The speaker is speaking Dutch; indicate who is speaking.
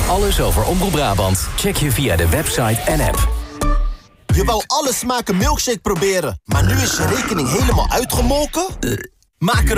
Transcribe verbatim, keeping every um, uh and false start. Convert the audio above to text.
Speaker 1: Alles over Omroep Brabant check je via de website en app.
Speaker 2: Je wou alle smaken milkshake proberen, maar nu is je rekening helemaal uitgemolken? Maak er